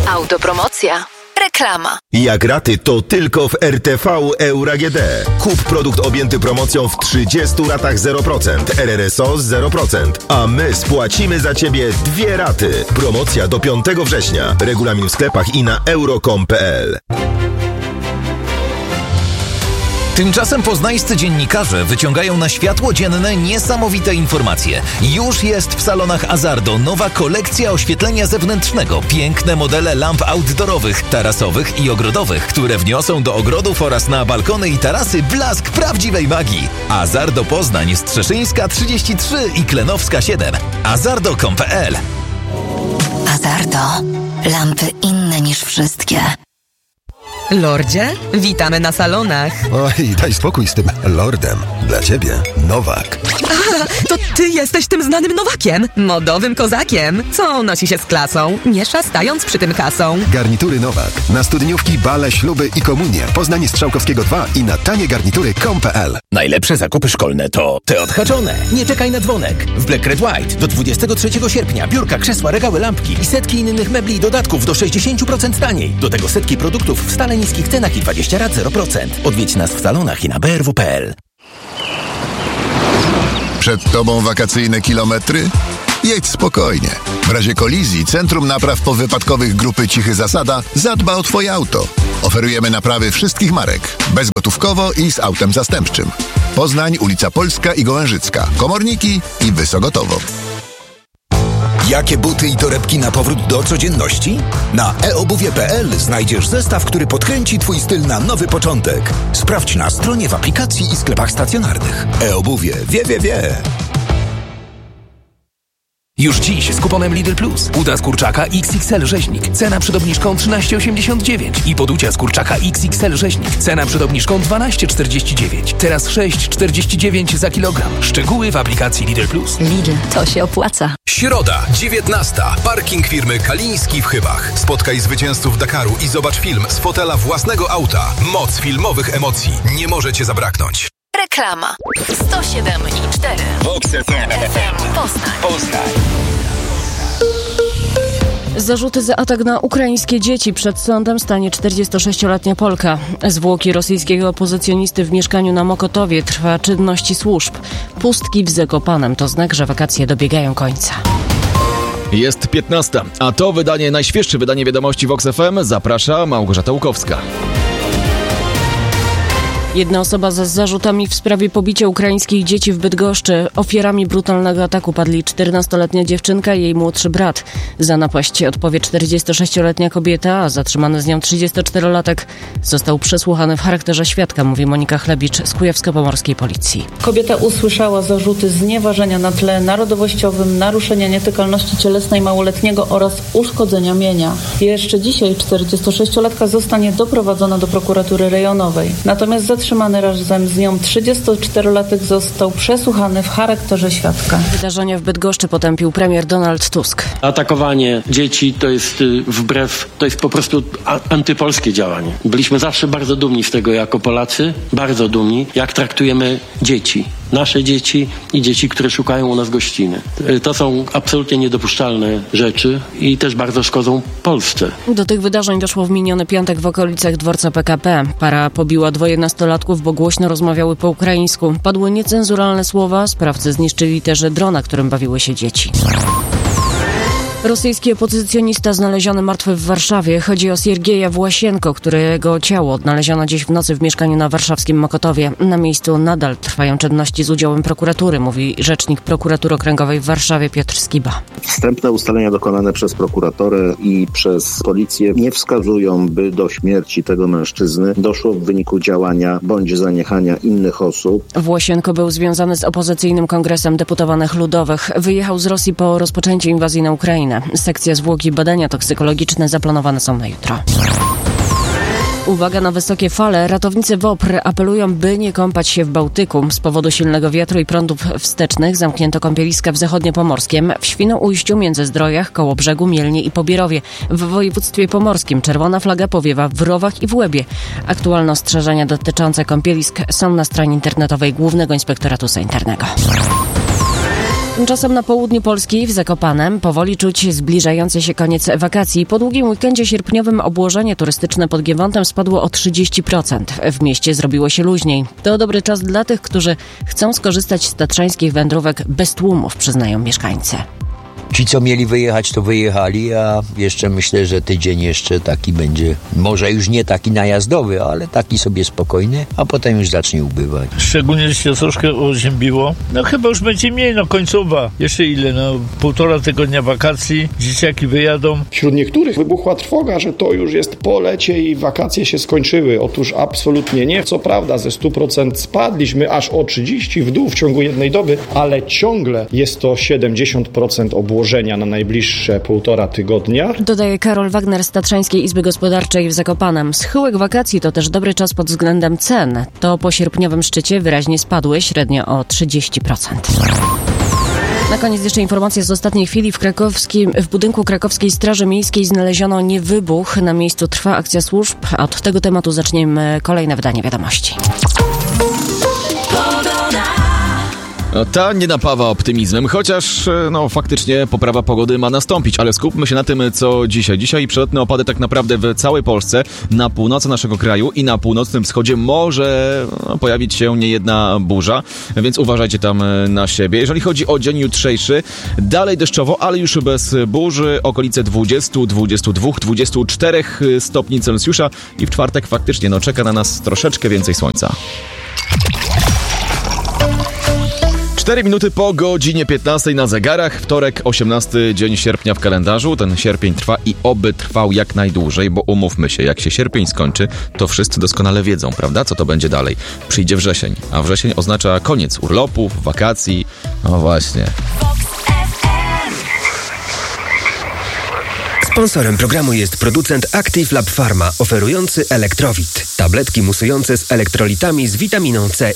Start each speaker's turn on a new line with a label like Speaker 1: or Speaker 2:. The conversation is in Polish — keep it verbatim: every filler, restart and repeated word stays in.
Speaker 1: Autopromocja. Reklama.
Speaker 2: Jak raty, to tylko w R T V Euro A G D. Kup produkt objęty promocją w trzydziestu ratach zero procent, R R S O zero procent, a my spłacimy za Ciebie dwie raty. Promocja do piątego września. Regulamin w sklepach i na euro kropka com kropka p l.
Speaker 3: Tymczasem poznańscy dziennikarze wyciągają na światło dzienne niesamowite informacje. Już jest w salonach Azardo nowa kolekcja oświetlenia zewnętrznego. Piękne modele lamp outdoorowych, tarasowych i ogrodowych, które wniosą do ogrodów oraz na balkony i tarasy blask prawdziwej magii. Azardo Poznań, Strzeszyńska trzydzieści trzy i Klenowska siedem. azardo kropka com kropka p l.
Speaker 1: Azardo. Lampy inne niż wszystkie.
Speaker 4: Lordzie, witamy na salonach.
Speaker 5: Oj, daj spokój z tym lordem. Dla ciebie Nowak.
Speaker 4: A, to ty jesteś tym znanym Nowakiem, modowym kozakiem. Co nosi się z klasą, nie szastając przy tym kasą.
Speaker 5: Garnitury Nowak. Na studniówki, bale, śluby i komunie. Poznanie Strzałkowskiego dwa i na taniegarnitury kropka com kropka p l.
Speaker 6: Najlepsze zakupy szkolne to te odhaczone. Nie czekaj na dzwonek. W Black Red White do dwudziestego trzeciego sierpnia biurka, krzesła, regały, lampki i setki innych mebli i dodatków do sześćdziesiąt procent taniej. Do tego setki produktów w stale niskich cenach i dwadzieścia rat zero procent. Odwiedź nas w salonach i na b r w kropka p l.
Speaker 7: Przed Tobą wakacyjne kilometry? Jedź spokojnie. W razie kolizji Centrum Napraw Powypadkowych Grupy Cichy Zasada zadba o Twoje auto. Oferujemy naprawy wszystkich marek, bezgotówkowo i z autem zastępczym. Poznań, ulica Polska i Gołężycka, Komorniki i Wysogotowo.
Speaker 6: Jakie buty i torebki na powrót do codzienności? Na e obuwie kropka p l znajdziesz zestaw, który podkręci Twój styl na nowy początek. Sprawdź na stronie, w aplikacji i sklepach stacjonarnych. E-obuwie wie, wie, wie.
Speaker 8: Już dziś z kuponem Lidl Plus. Uda z kurczaka X X L rzeźnik. Cena przed obniżką trzynaście osiemdziesiąt dziewięć. I poducia z kurczaka X X L rzeźnik. Cena przed obniżką dwanaście czterdzieści dziewięć. Teraz sześć czterdzieści dziewięć za kilogram. Szczegóły w aplikacji Lidl Plus.
Speaker 1: Lidl, to się opłaca.
Speaker 3: Środa, dziewiętnasta. Parking firmy Kaliński w Chybach. Spotkaj zwycięzców Dakaru i zobacz film z fotela własnego auta. Moc filmowych emocji. Nie może Cię zabraknąć.
Speaker 1: Reklama. sto siedem i cztery.
Speaker 6: Vox F M.
Speaker 1: Poznań.
Speaker 6: Poznań.
Speaker 9: Zarzuty za atak na ukraińskie dzieci. Przed sądem stanie czterdziestosześcioletnia Polka. Zwłoki rosyjskiego opozycjonisty w mieszkaniu na Mokotowie. Trwa czynności służb. Pustki w Zakopanem to znak, że wakacje dobiegają końca.
Speaker 10: Jest piętnasta, a to wydanie, najświeższe wydanie wiadomości Vox F M. Zaprasza Małgorzata Łukowska.
Speaker 9: Jedna osoba za zarzutami w sprawie pobicia ukraińskich dzieci w Bydgoszczy. Ofiarami brutalnego ataku padli czternastoletnia dziewczynka i jej młodszy brat. Za napaść odpowie czterdziestosześcioletnia kobieta, a zatrzymany z nią trzydziestoczterolatek został przesłuchany w charakterze świadka, mówi Monika Chlebicz z kujawsko-pomorskiej policji.
Speaker 11: Kobieta usłyszała zarzuty znieważenia na tle narodowościowym, naruszenia nietykalności cielesnej małoletniego oraz uszkodzenia mienia. Jeszcze dzisiaj czterdziestosześciolatka zostanie doprowadzona do prokuratury rejonowej. Natomiast zatrzymany razem z nią trzydziestoczterolatek został przesłuchany w charakterze świadka.
Speaker 9: Wydarzenia w Bydgoszczy potępił premier Donald Tusk.
Speaker 12: Atakowanie dzieci to jest wbrew, to jest po prostu antypolskie działanie. Byliśmy zawsze bardzo dumni z tego jako Polacy, bardzo dumni, jak traktujemy dzieci. Nasze dzieci i dzieci, które szukają u nas gościny. To są absolutnie niedopuszczalne rzeczy i też bardzo szkodzą Polsce.
Speaker 9: Do tych wydarzeń doszło w miniony piątek w okolicach dworca P K P. Para pobiła dwoje nastolatków, bo głośno rozmawiały po ukraińsku. Padły niecenzuralne słowa, sprawcy zniszczyli też drona, którym bawiły się dzieci. Rosyjski opozycjonista znaleziony martwy w Warszawie. Chodzi o Siergieja Własienko, którego ciało odnaleziono dziś w nocy w mieszkaniu na warszawskim Mokotowie. Na miejscu nadal trwają czynności z udziałem prokuratury, mówi rzecznik prokuratury okręgowej w Warszawie Piotr Skiba.
Speaker 13: Wstępne ustalenia dokonane przez prokuratorę i przez policję nie wskazują, by do śmierci tego mężczyzny doszło w wyniku działania bądź zaniechania innych osób.
Speaker 9: Własienko był związany z opozycyjnym Kongresem Deputowanych Ludowych. Wyjechał z Rosji po rozpoczęciu inwazji na Ukrainę. Sekcja zwłok i badania toksykologiczne zaplanowane są na jutro. Uwaga na wysokie fale. Ratownicy WOPR apelują, by nie kąpać się w Bałtyku. Z powodu silnego wiatru i prądów wstecznych zamknięto kąpieliska w Zachodniopomorskiem, w Świnoujściu, Międzyzdrojach, Kołobrzegu, Mielnie i Pobierowie. W województwie pomorskim czerwona flaga powiewa w Rowach i w Łebie. Aktualne ostrzeżenia dotyczące kąpielisk są na stronie internetowej Głównego Inspektoratu Sanitarnego. Tymczasem na południu Polski, w Zakopanem, powoli czuć zbliżający się koniec wakacji. Po długim weekendzie sierpniowym obłożenie turystyczne pod Giewontem spadło o trzydzieści procent. W mieście zrobiło się luźniej. To dobry czas dla tych, którzy chcą skorzystać z tatrzańskich wędrówek bez tłumów, przyznają mieszkańcy.
Speaker 14: Ci, co mieli wyjechać, to wyjechali, a jeszcze myślę, że tydzień jeszcze taki będzie, może już nie taki najazdowy, ale taki sobie spokojny, a potem już zacznie ubywać.
Speaker 15: Szczególnie, że się troszkę oziębiło. No chyba już będzie mniej, no końcowa. Jeszcze ile? No półtora tygodnia wakacji, dzieciaki wyjadą.
Speaker 16: Wśród niektórych wybuchła trwoga, że to już jest po lecie i wakacje się skończyły. Otóż absolutnie nie. Co prawda ze stu procent spadliśmy aż o trzydzieści w dół w ciągu jednej doby, ale ciągle jest to siedemdziesiąt procent obłożenia na najbliższe półtora tygodnia.
Speaker 9: Dodaje Karol Wagner z Tatrzańskiej Izby Gospodarczej w Zakopanem. Schyłek wakacji to też dobry czas pod względem cen. To po sierpniowym szczycie wyraźnie spadły, średnio o trzydzieści procent. Na koniec jeszcze informacja z ostatniej chwili. W krakowskim, w budynku Krakowskiej Straży Miejskiej znaleziono niewybuch. Na miejscu trwa akcja służb. A od tego tematu zaczniemy kolejne wydanie wiadomości.
Speaker 10: No, ta nie napawa optymizmem, chociaż no faktycznie poprawa pogody ma nastąpić, ale skupmy się na tym, co dzisiaj. Dzisiaj przelotne opady tak naprawdę w całej Polsce, na północy naszego kraju i na północnym wschodzie może no, pojawić się niejedna burza, więc uważajcie tam na siebie. Jeżeli chodzi o dzień jutrzejszy, dalej deszczowo, ale już bez burzy, okolice dwadzieścia, dwadzieścia dwa, dwadzieścia cztery stopni Celsjusza i w czwartek faktycznie no, czeka na nas troszeczkę więcej słońca. cztery minuty po godzinie piętnastej na zegarach, wtorek, osiemnasty dzień sierpnia w kalendarzu. Ten sierpień trwa i oby trwał jak najdłużej, bo umówmy się, jak się sierpień skończy, to wszyscy doskonale wiedzą, prawda, co to będzie dalej. Przyjdzie wrzesień, a wrzesień oznacza koniec urlopów, wakacji, no właśnie.
Speaker 17: Sponsorem programu jest producent Active Lab Pharma, oferujący Elektrowit. Tabletki musujące z elektrolitami z witaminą C